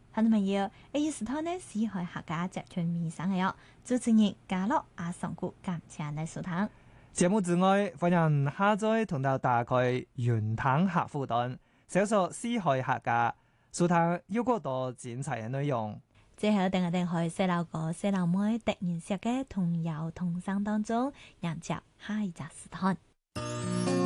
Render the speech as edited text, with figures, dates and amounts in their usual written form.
聽眾朋友，呢時候呢，是海客家集團面生嘅主持人嘉樂阿上古感謝你收聽。 節目之外，歡迎下載同到打開雲談客戶端，搜索四海客家，收聽有更多精彩嘅內容。 最後，等我哋去細路哥、細路妹突然識嘅童謠童聲當中，迎接下一集時段。